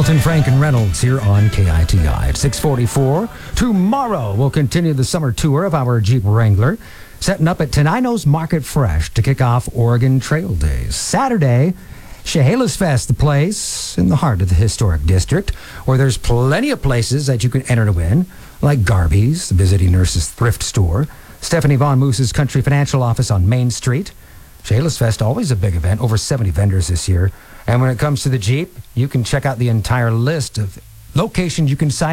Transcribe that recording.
Dalton, Frank, and Reynolds here on KITI at 6:44. Tomorrow, we'll continue the summer tour of our Jeep Wrangler, setting up at Tenino's Market Fresh to kick off Oregon Trail Days. Saturday, Chehalis Fest, the place in the heart of the historic district, where there's plenty of places that you can enter to win, like Garby's, the Visiting Nurses Thrift Store, Stephanie Von Moose's Country Financial Office on Main Street. Chehalis Fest, always a big event, over 70 vendors this year. And when it comes to the Jeep, you can check out the entire list of locations you can sign